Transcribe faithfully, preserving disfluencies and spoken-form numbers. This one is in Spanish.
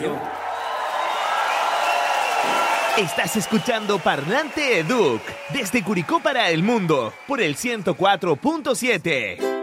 ràdio. Estás escuchando Parlante Educ desde Curicó para el mundo por el ciento cuatro punto siete.